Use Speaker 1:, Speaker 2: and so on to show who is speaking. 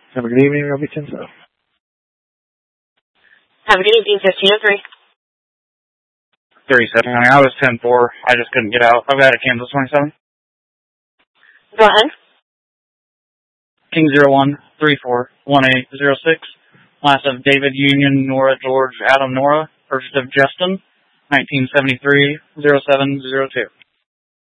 Speaker 1: Have a good evening, Robbie Tinso.
Speaker 2: Have a good evening, 1503.
Speaker 3: 37. I was 10-4. I just couldn't get out. I've got a Kansas 27.
Speaker 2: Go ahead.
Speaker 3: King 01341806. Last of David Union Nora George Adam Nora. First of Justin 1973-0702.